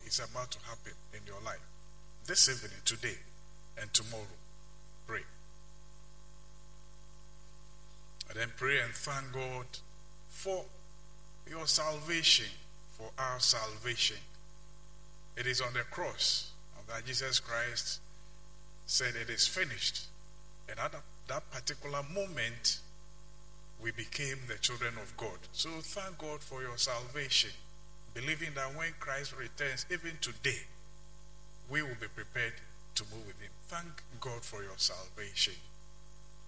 is about to happen in your life. This evening, today, and tomorrow. Pray. And then pray and thank God for your salvation, for our salvation. It is on the cross that Jesus Christ said it is finished. And at that particular moment, we became the children of God. So thank God for your salvation, believing that when Christ returns, even today, we will be prepared to move with him. Thank God for your salvation.